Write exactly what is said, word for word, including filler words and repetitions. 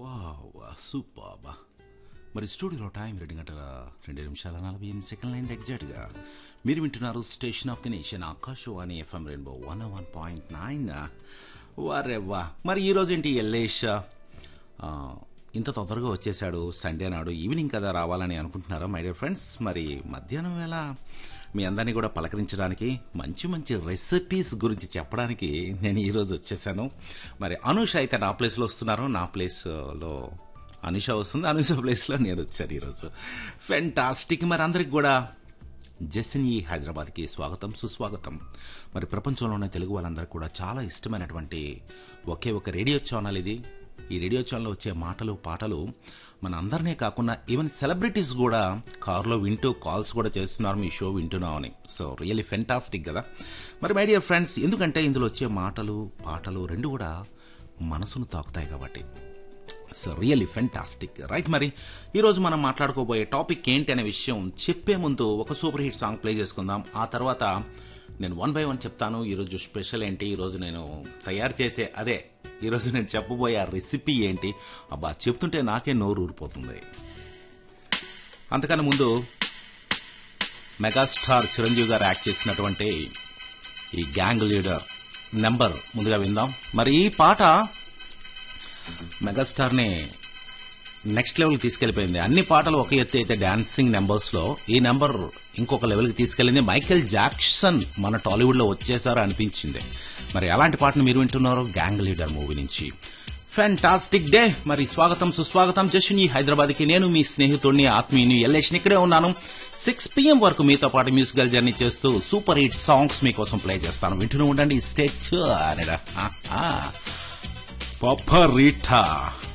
Wow super. మరి స్టూడియోలో time రెండు గంటల రెండు నిమిషాల నలభై ఎనిమిది సెకండ్ల అయింది ఎగ్జాక్ట్గా. మీరు వింటున్నారు station of the nation Akashvani FM rainbow one one point nine. వారెవ్వా. మరి ఈరోజు ఏంటి ఎల్లేష్ ఇంత తొందరగా వచ్చేసాడు, సండే నాడు ఈవినింగ్ కదా రావాలని అనుకుంటున్నారా మై డియర్ ఫ్రెండ్స్? మరి మధ్యాహ్నం వేళ మీ అందరినీ కూడా పలకరించడానికి, మంచి మంచి రెసిపీస్ గురించి చెప్పడానికి నేను ఈరోజు వచ్చేసాను. మరి అనూష అయితే నా ప్లేస్లో వస్తున్నారు, నా ప్లేస్లో అనుష వస్తుంది, అనుష ప్లేస్లో నేను వచ్చాను ఈరోజు. ఫెంటాస్టిక్. మరి అందరికి కూడా జెస్సినీ హైదరాబాద్కి స్వాగతం సుస్వాగతం. మరి ప్రపంచంలోనే తెలుగు వాళ్ళందరికీ కూడా చాలా ఇష్టమైనటువంటి ఒకే ఒక రేడియో ఛానల్ ఇది. ఈ రేడియో ఛానల్లో వచ్చే మాటలు పాటలు మన అందరినీ కాకుండా ఈవెన్ సెలబ్రిటీస్ కూడా కారులో వింటూ కాల్స్ కూడా చేస్తున్నారు మీ షో వింటున్నామని. సో రియల్లీ ఫెంటాస్టిక్ కదా. మరి మై డియర్ ఫ్రెండ్స్, ఎందుకంటే ఇందులో వచ్చే మాటలు పాటలు రెండు కూడా మనసును తాకుతాయి కాబట్టి. So really fantastic right. మరి ఈరోజు మనం మాట్లాడుకోబోయే టాపిక్ ఏంటి అనే విషయం చెప్పే ముందు ఒక సూపర్ హిట్ సాంగ్ ప్లే చేసుకుందాం. ఆ తర్వాత నేను వన్ బై వన్ చెప్తాను. ఈరోజు స్పెషల్ ఏంటి, ఈరోజు నేను తయారు చేసే అదే ఈరోజు నేను చెప్పబోయే ఆ రెసిపీ ఏంటి, అబ్బా చెప్తుంటే నాకే నోరు ఊరిపోతుంది. అంతకన్నా ముందు మెగాస్టార్ చిరంజీవి గారు యాక్ట్ చేసినటువంటి ఈ గ్యాంగ్ లీడర్ నెంబర్ ముందుగా విందాం. మరి ఈ పాట మెగాస్టార్ని నెక్స్ట్ లెవెల్కి తీసుకెళ్లిపోయింది. అన్ని పాటలు ఒక ఎత్తు అయితే డాన్సింగ్ నెంబర్స్ లో ఈ నెంబర్ ఇంకొక లెవెల్కి తీసుకెళ్లింది. మైకేల్ జాక్సన్ మన టాలీవుడ్ లో వచ్చేసారు అనిపించింది. మరి అలాంటి పాటను మీరు వింటున్నారు గ్యాంగ్ లీడర్ మూవీ నుంచి. Fantastic day. మరి స్వాగతం సుస్వాగతం జెస్సినీ హైదరాబాద్ కి. నేను మీ స్నేహితుడిని ఆత్మీయుని ఎల్లేష్ ఇక్కడే ఉన్నాను. సిక్స్ పిఎం వరకు మీతో పాటు మ్యూజికల్ జర్నీ చేస్తూ సూపర్ హిట్ సాంగ్స్ మీకోసం ప్లే చేస్తాను. వింటూనే ఉండండి. స్టేట్ పాపరీటా